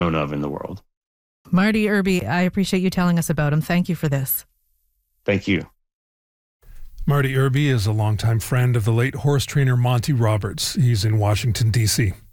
known of in the world. Marty Irby, I appreciate you telling us about him. Thank you for this. Thank you. Marty Irby is a longtime friend of the late horse trainer Monty Roberts. He's in Washington, D.C.